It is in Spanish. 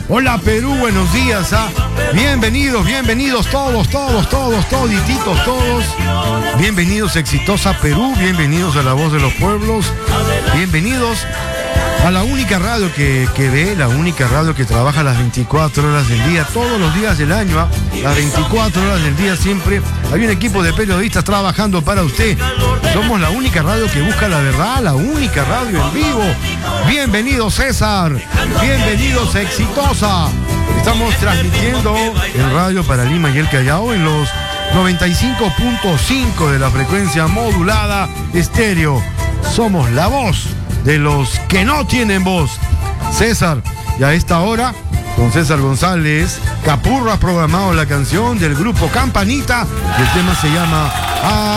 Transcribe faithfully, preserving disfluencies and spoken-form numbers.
Hola Perú, buenos días. ¿ah? Bienvenidos, bienvenidos todos, todos, todos, todititos, todos. Bienvenidos a Exitosa Perú, bienvenidos a La Voz de los Pueblos, bienvenidos a la única radio que, que ve, la única radio que trabaja las veinticuatro horas del día, todos los días del año, ¿ah? Las veinticuatro horas del día siempre. Hay un equipo de periodistas trabajando para usted. Somos la única radio que busca la verdad, la única radio en vivo. Bienvenido César, bienvenidos a Exitosa. Estamos transmitiendo en radio para Lima y el Callao en los noventa y cinco punto cinco de la frecuencia modulada estéreo. Somos la voz de los que no tienen voz. César, y a esta hora, con César González, Capurro ha programado la canción del grupo Campanita. El tema se llama...